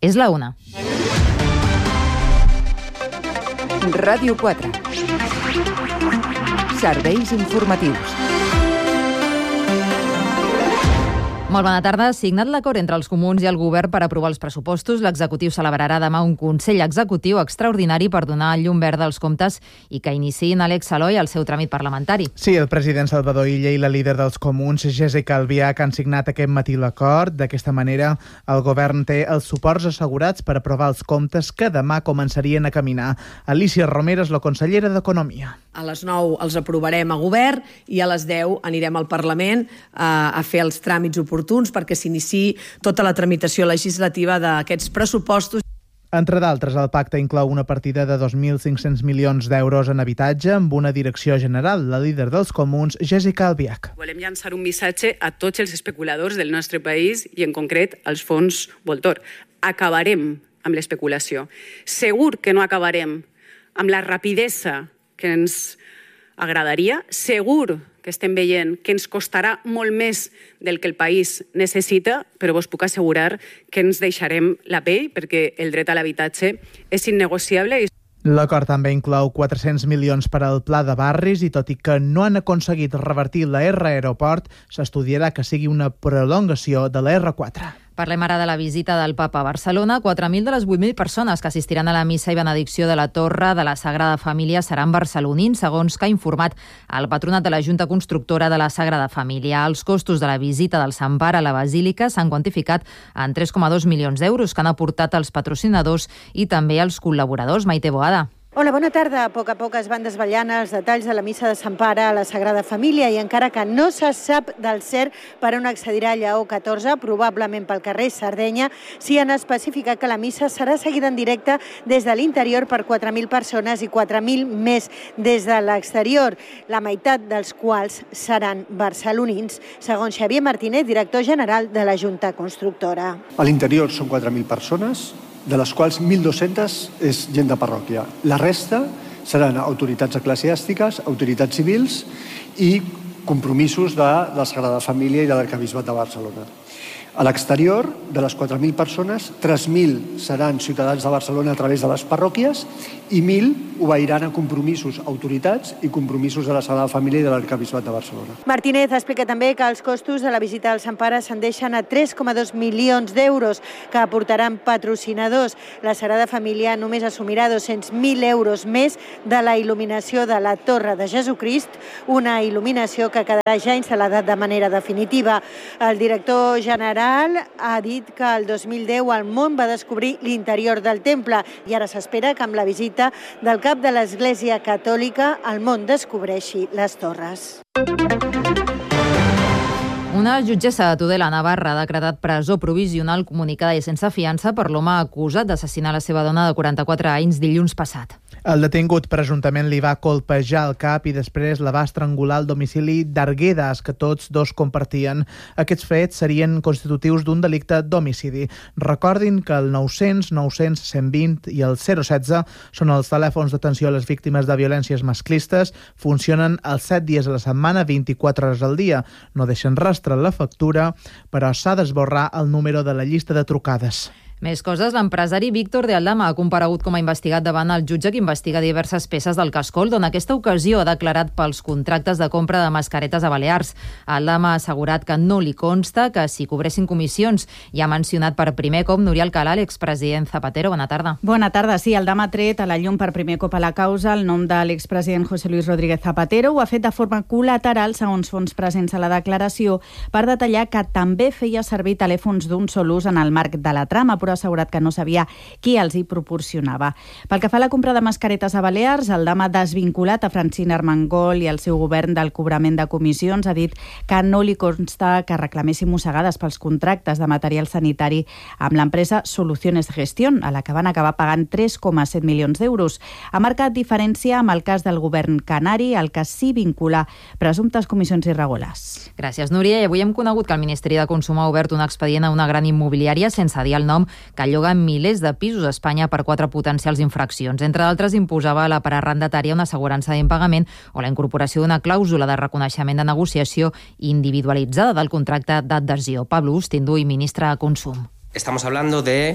És la 1. Ràdio 4. Serveis informatius. Molt bona tarda. Signat l'acord entre els comuns i el govern per aprovar els pressupostos, l'executiu celebrarà demà un Consell Executiu extraordinari per donar llum verda als comptes i que iniciïn Alex Saloi el seu tràmit parlamentari. Sí, el president Salvador Illa i la líder dels comuns, Jéssica Albiach, han signat aquest matí l'acord. D'aquesta manera, el govern té els suports assegurats per aprovar els comptes que demà començarien a caminar. Alicia Romero és la consellera d'Economia. A les 9 els aprovarem a govern i a les 10 anirem al Parlament a fer els tràmits oportuns perquè s'iniciï tota la tramitació legislativa d'aquests pressupostos. Entre d'altres, el pacte inclou una partida de 2.500 milions d'euros en habitatge amb una direcció general. La líder dels comuns, Jéssica Albiach. Volem llançar un missatge a tots els especuladors del nostre país i, en concret, als fons Voltor. Acabarem amb l'especulació. Segur que no acabarem amb la rapidesa que ens agradaria. Segur que estem veient que ens costarà molt més del que el país necessita, però vos puc assegurar que ens deixarem la pell perquè el dret a l'habitatge és innegociable. L'acord també inclou 400 milions per al pla de barris i tot i que no han aconseguit revertir la R Aeroport, s'estudiarà que sigui una prolongació de la R4. Parlem ara de la visita del Papa a Barcelona. 4.000 de les 8.000 persones que assistiran a la missa i benedicció de la Torre de la Sagrada Família seran barcelonins, segons que ha informat el patronat de la Junta Constructora de la Sagrada Família. Els costos de la visita del Sant Pare a la Basílica s'han quantificat en 3,2 milions d'euros que han aportat els patrocinadors i també els col·laboradors. Maite Boada. Hola, bona tarda. A poc es van desvetllant els detalls de la missa de Sant Pare a la Sagrada Família i encara que no se sap del cert per on accedirà Lleó XIV, probablement pel carrer Sardenya, s'hi han especificat que la missa serà seguida en directe des de l'interior per 4.000 persones i 4.000 més des de l'exterior, la meitat dels quals seran barcelonins, segons Xavier Martínez, director general de la Junta Constructora. A l'interior són 4.000 persones, de les quals 1.200 és gent de parròquia. La resta seran autoritats eclesiàstiques, autoritats civils i compromisos de la Sagrada Família i de l'Arquebisbat de Barcelona. A l'exterior, de les 4.000 persones, 3.000 seran ciutadans de Barcelona a través de les parròquies i 1.000 obeiran a compromisos autoritats i compromisos de la Sagrada Família i de l'Arquebisbat de Barcelona. Martínez explica també que els costos de la visita del Sant Pare s'endeixen a 3,2 milions d'euros que aportaran patrocinadors. La Sagrada Família només assumirà 200.000 euros més de la il·luminació de la Torre de Jesucrist, una il·luminació que quedarà ja instal·lada de manera definitiva. El director general ha dit que el 2010 el món va descobrir l'interior del temple i ara s'espera que amb la visita del cap de l'Església Catòlica el món descobreixi les torres. Una jutgessa de Tudela, Navarra, ha decretat presó provisional comunicada i sense fiança per l'home acusat d'assassinar la seva dona de 44 anys dilluns passat. El detingut presumptament li va colpejar el cap i després la va estrangular al domicili d'Arguedas, que tots dos compartien. Aquests fets serien constitutius d'un delicte d'homicidi. Recordin que el 900, 900, 120 i el 016 són els telèfons d'atenció a les víctimes de violències masclistes. Funcionen els 7 dies a la setmana, 24 hores al dia. No deixen rastre la factura, però s'ha d'esborrar el número de la llista de trucades. Més coses, l'empresari Víctor de Aldama ha comparegut com a investigat davant el jutge que investiga diverses peces del Cascold, on aquesta ocasió ha declarat pels contractes de compra de mascaretes a Balears. Aldama ha assegurat que no li consta que s'hi cobressin comissions i ha mencionat per primer cop Núria Alcalá, l'expresident Zapatero. Bona tarda. Bona tarda. Sí, Aldama ha tret a la llum per primer cop a la causa el nom de l'expresident José Luis Rodríguez Zapatero. Ho ha fet de forma col·lateral, segons fons presents a la declaració, per detallar que també feia servir telèfons d'un sol ús en el marc de la trama, però ha assegurat que no sabia qui els hi proporcionava. Pel que fa a la compra de mascaretes a Balears, Aldama ha desvinculat a Francina Armengol i el seu govern del cobrament de comissions. Ha dit que no li consta que reclamessin mossegades pels contractes de material sanitari amb l'empresa Soluciones de Gestión, a la que van acabar pagant 3,7 milions d'euros. Ha marcat diferència amb el cas del govern canari, al que sí vincula presumptes comissions irregulars. Gràcies, Núria. I avui hem conegut que el Ministeri de Consum ha obert un expedient a una gran immobiliària, sense dir el nom, que lloga milers de pisos a Espanya per 4 potencials infraccions. Entre d'altres, imposava a la part arrendatària una assegurança d'impagament o la incorporació d'una clàusula de reconeixement de negociació individualitzada del contracte d'adhesió. Pablo Ustinduy, ministre de Consum. Estamos hablando de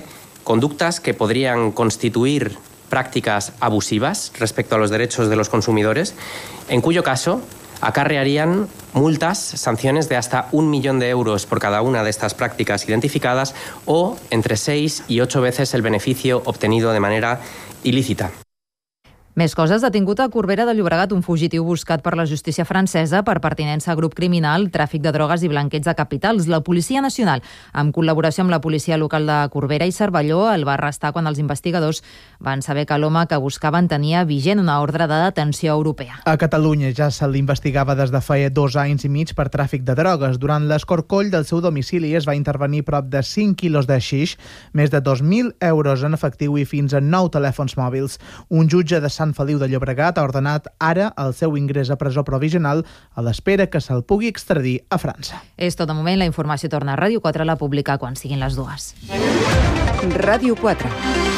conductas que podrían constituir prácticas abusivas respecto a los derechos de los consumidores, en cuyo caso acarrearían multas, sanciones de hasta 1 millón de euros por cada una de estas prácticas identificadas o entre 6 y 8 veces el beneficio obtenido de manera ilícita. Més coses. Detingut a Corbera de Llobregat un fugitiu buscat per la justícia francesa per pertinença a grup criminal, tràfic de drogues i blanqueig de capitals. La Policia Nacional, en col·laboració amb la policia local de Corbera i Cervelló, el va arrestar quan els investigadors van saber que l'home que buscaven tenia vigent una ordre de detenció europea. A Catalunya ja se l'investigava des de fa 2 anys i mig per tràfic de drogues. Durant l'escorcoll del seu domicili es va intervenir prop de 5 quilos de xix, més de 2.000 euros en efectiu i fins a 9 telèfons mòbils. Un jutge de Sant Feliu de Llobregat ha ordenat ara el seu ingrés a presó provisional a l'espera que se'l pugui extradir a França. És tot de moment. La informació torna a Ràdio 4, la publica quan siguin les 2. Ràdio 4.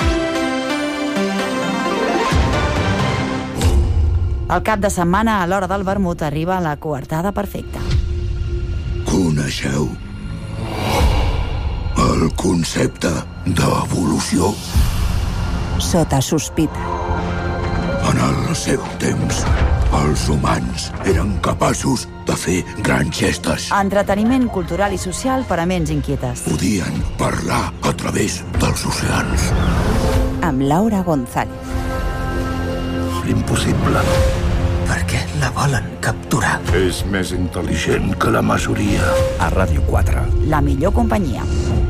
El cap de setmana, a l'hora del vermut, arriba la coartada perfecta. Coneixeu el concepte d'evolució? Sota sospita. En el seu temps, els humans eren capaços de fer grans gestes. Entreteniment cultural i social per a ments inquietes. Podien parlar a través dels oceans. Amb Laura González. L'impossible. Per què la volen capturar? És més intel·ligent que la majoria. A Ràdio 4. La millor companyia.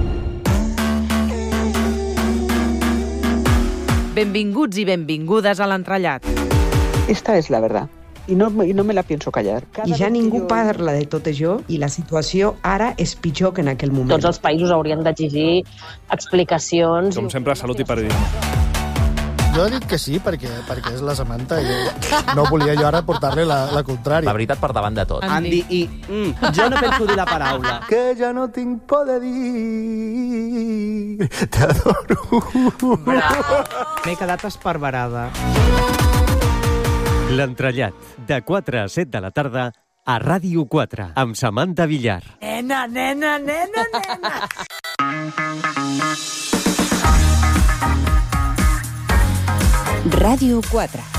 Benvinguts i benvingudes a l'entrellat. Esta es la verdad. Y no me la pienso callar. I ja ningú parla de tot això i la situació ara és pitjor que en aquell moment. Tots els països haurien d'exigir explicacions. Com sempre, salut i paradigma. Jo he dit que sí, perquè és la Samantha. No volia jo ara portar-li la contrària. La veritat per davant de tot. Andy i... jo no penso dir la paraula. Que ja no tinc por de dir... T'adoro. M'he quedat esparverada. L'entrellat, de 4 a 7 de la tarda, a Ràdio 4, amb Samantha Villar. Nena, nena, nena, nena. Ràdio 4.